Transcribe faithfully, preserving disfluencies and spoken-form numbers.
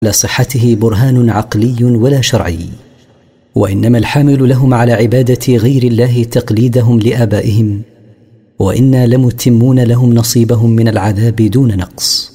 لصحته برهان عقلي ولا شرعي، وإنما الحامل لهم على عبادة غير الله تقليدهم لآبائهم، وإنا لمتمون لهم نصيبهم من العذاب دون نقص.